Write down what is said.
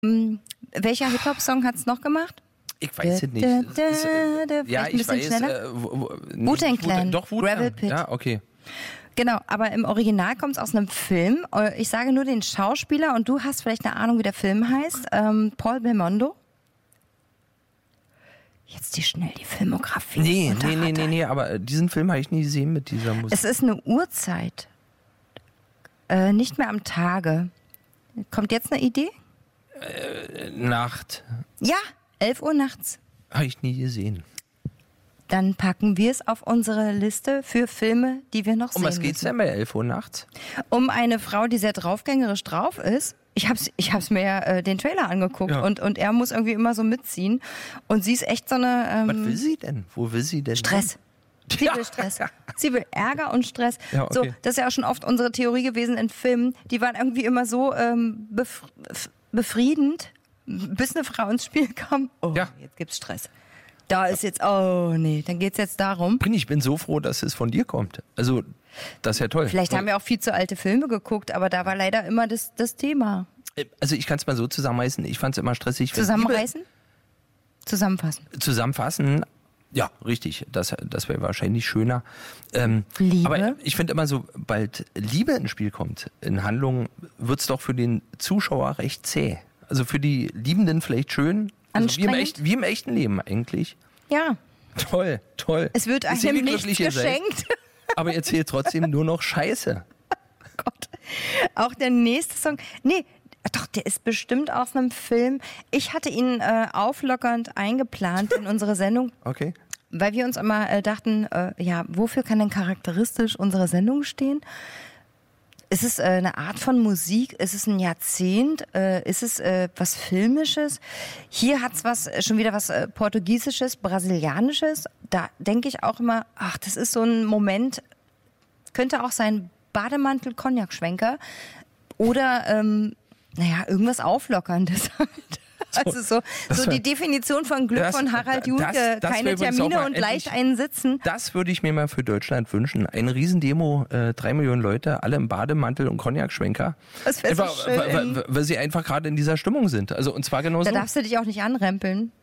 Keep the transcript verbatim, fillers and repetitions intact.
Hm, welcher Hip-Hop-Song hat es noch gemacht? Ich weiß es nicht. Da, da, Es ist, äh, da, ja, vielleicht ein ich bisschen weiß. schneller? Äh, wo- wo- nicht Wu-Tang Wu- Clan, Doch, Wu-Tang. Gravel Pit. Ja, okay. Genau, aber im Original kommt es aus einem Film. Ich sage nur den Schauspieler und du hast vielleicht eine Ahnung, wie der Film heißt. Ähm, Paul Belmondo. Jetzt die schnell die Filmografie. Nee, nee, nee, nee, nee, aber diesen Film habe ich nie gesehen mit dieser Musik. Es ist eine Uhrzeit. Äh, nicht mehr am Tage. Kommt jetzt eine Idee? Nacht. Ja, elf Uhr nachts. Habe ich nie gesehen. Dann packen wir es auf unsere Liste für Filme, die wir noch Um sehen was geht's müssen. denn bei elf Uhr nachts? Um eine Frau, die sehr draufgängerisch drauf ist. Ich hab's, ich hab's mir ja äh, den Trailer angeguckt Ja. und, und er muss irgendwie immer so mitziehen. Und sie ist echt so eine... Ähm, Was will sie denn? Wo will sie denn? Stress. Sie will Stress. Sie will Ärger und Stress. Ja, okay. So, das ist ja auch schon oft unsere Theorie gewesen in Filmen. Die waren irgendwie immer so ähm, bef- befriedend, bis eine Frau ins Spiel kam. Oh, Ja. jetzt gibt's Stress. Da ist jetzt, oh nee, dann geht's jetzt darum. Brin, ich bin so froh, dass es von dir kommt. Also, das ist ja toll. Vielleicht haben wir auch viel zu alte Filme geguckt, aber da war leider immer das, das Thema. Also, ich kann es mal so zusammenreißen. Ich fand es immer stressig. wenn Zusammenreißen? Zusammenfassen. Liebe, zusammenfassen. Ja, richtig. Das, das wäre wahrscheinlich schöner. Ähm, Liebe? Aber ich finde immer, sobald Liebe ins Spiel kommt, in Handlungen, wird es doch für den Zuschauer recht zäh. Also für die Liebenden vielleicht schön. Also wie, im Anstrengend? echt, wie im echten Leben eigentlich. Ja. Toll, toll. Es wird Ich sehe, einem wie nichts glücklich ihr seid. geschenkt. Aber ihr zählt trotzdem nur noch Scheiße. Gott. Auch der nächste Song. Nee, doch, der ist bestimmt aus einem Film. Ich hatte ihn äh, auflockernd eingeplant in unsere Sendung, Okay. weil wir uns immer äh, dachten, äh, ja, wofür kann denn charakteristisch unsere Sendung stehen? Ist es äh, eine Art von Musik? Ist es ein Jahrzehnt? Äh, ist es äh, was Filmisches? Hier hat's was, äh, schon wieder was äh, Portugiesisches, Brasilianisches. Da denke ich auch immer, ach, das ist so ein Moment, könnte auch sein Bademantel-Cognac-Schwenker oder, ähm, naja, irgendwas Auflockerndes. Also so, so die Definition von Glück das- von Harald das- Junke, das keine wäre übrigens auch Termine mal und leicht endlich- einen sitzen. Das würde ich mir mal für Deutschland wünschen. Eine Riesendemo, äh, drei Millionen Leute, alle im Bademantel und Cognac-Schwenker. Das wäre so Einfach, schön. weil, weil, weil sie einfach gerade in dieser Stimmung sind. Also und zwar genau Da so. darfst du dich auch nicht anrempeln.